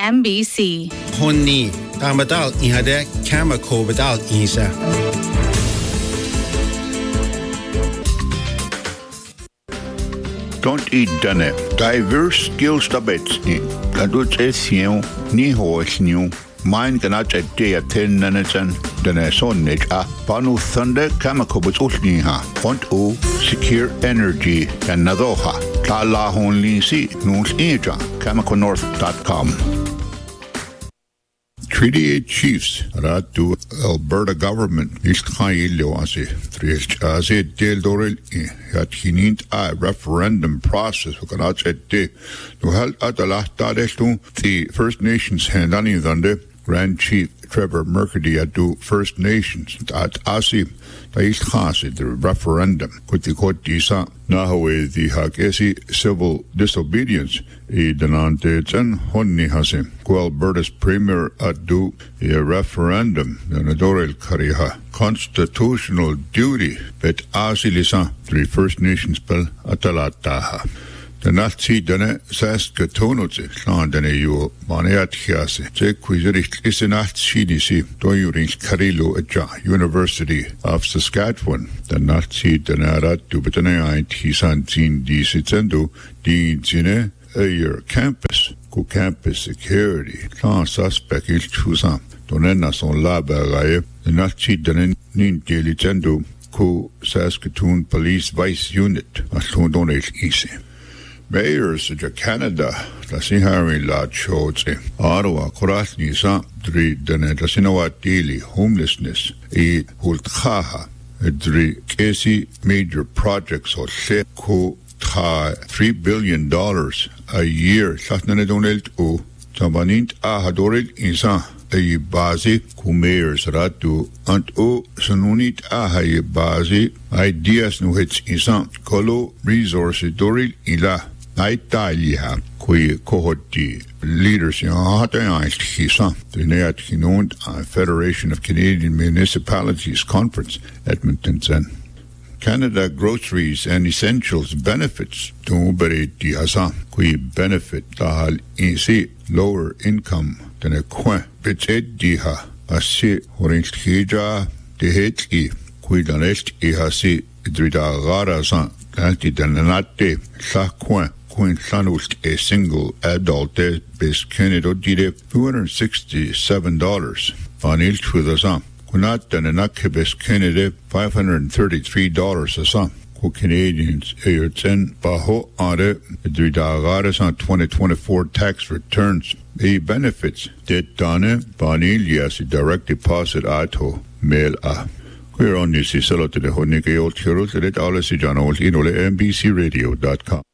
MBC. Honni tamadal ihade kamako badal isa. Don't eat done. Diverse skills tabets ni. Kadut esiu ni hoesniu. Mine cannot a day at 10 minutes and then a sonnage a panu thunder kamakobus ulniha. Font o secure energy and nadoha. Tala honli si nuns eja kamakonorth.com. Treaty 8 Chiefs Ratu Alberta government Ishkailioasi Triaze Del Dorel at Hinint a referendum process Kanach at de no held at the last the First Nations Handani Thunder Grand Chief Trevor Mercady at do First Nations at Asi Taishasi the referendum could the court disa Nahawe the Hakesi civil disobedience E Danante Chen Honni Hasim Alberta's premier at do a referendum Nanadorel Kariha constitutional duty bet Asilisa the First Nations bill Atalataha. The Nazi done Saskatoonotse, Landene you Maneat Hiase, Zequizerich is an CDC, Doyurins Carilo Aja, University of Saskatchewan. The Nazi Danara to Betane Tisan Zin di Sitzendu, Din Zine, Ayer campus, go campus security, Clan suspect is Chusam, Donena son Labaraye, the Nazi done Nin Delicendu, Co Saskatoon Police Vice Unit, Asundonate Easy. Mayors of Canada, Lasihari Lad Shots, Ottawa, Koratnisa, Dri Denetlasinawa Daily, homelessness, E Hulthaha, Dri Kesi major projects or Seko $3 billion a year, Sasnanedonelt O, Tabanint Ahadoril Isa, a Bazi, Kumayers Ratu, and O Sanunit Ahaye Bazi, ideas no hits Isa, Kolo resources Doril Ila. Italia, qui cohorti leaders in Hatayanst Hisa, the Neat Hinond Federation of Canadian Municipalities Conference, Edmonton Zen. Canada Groceries and Essentials Benefits, Tumubere Diasa, qui benefit Tahal Insi, lower income than a coin, bits ed diha, a si orange hija, de hetli, qui danest ihasi, drida garasan, anti danate, sa coin. Quinlanust a single adult base Canada did $267. Vanil to the sum. Kunat and Anakibes Canada $533 a sum. Who Canadians a 10 Baho Ade Dridagaras on 2024 tax returns. A benefits that Dane Vanilias direct deposit ato mail a. We're on this is to the Honike old heroes that all is John old in MBCRadio.com.